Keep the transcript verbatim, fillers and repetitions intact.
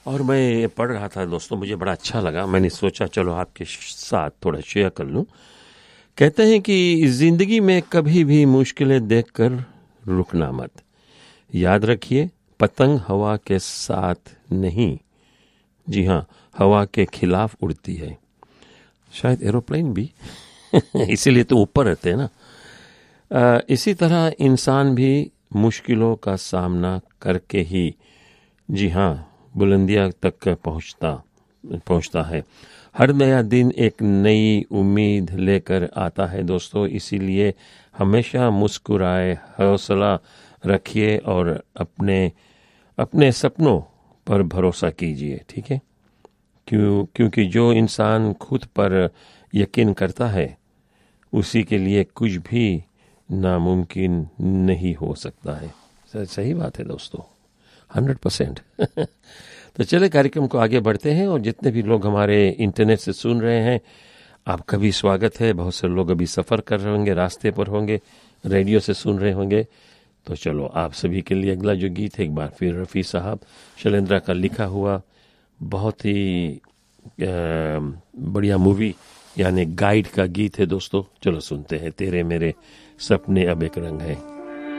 और मैं ये पढ़ रहा था दोस्तों, मुझे बड़ा अच्छा लगा, मैंने सोचा चलो आपके साथ थोड़ा शेयर कर लूं। कहते हैं कि जिंदगी में कभी भी मुश्किलें देखकर रुकना मत। याद रखिए, पतंग हवा के साथ नहीं, जी हाँ, हवा के खिलाफ उड़ती है। शायद एरोप्लेन भी इसीलिए तो ऊपर रहते हैं ना। आ, इसी तरह इंसान भी मुश्किलों का सामना करके ही, जी हाँ, बुलंदियां तक पहुंचता पहुंचता है। हर नया दिन एक नई उम्मीद लेकर आता है दोस्तों, इसीलिए हमेशा मुस्कुराए, हौसला रखिए और अपने अपने सपनों पर भरोसा कीजिए, ठीक है। क्यों क्योंकि जो इंसान खुद पर यकीन करता है उसी के लिए कुछ भी नामुमकिन नहीं हो सकता है। सही बात है दोस्तों, हंड्रेड परसेंट। तो चले कार्यक्रम को आगे बढ़ते हैं, और जितने भी लोग हमारे इंटरनेट से सुन रहे हैं, आपका भी स्वागत है। बहुत से लोग अभी सफ़र कर रहे होंगे, रास्ते पर होंगे, रेडियो से सुन रहे होंगे। तो चलो आप सभी के लिए अगला जो गीत है, एक बार फिर रफ़ी साहब शैलेंद्रा का लिखा हुआ, बहुत ही बढ़िया मूवी यानी गाइड का गीत है दोस्तों। चलो सुनते हैं, तेरे मेरे सपने अब एक रंग है।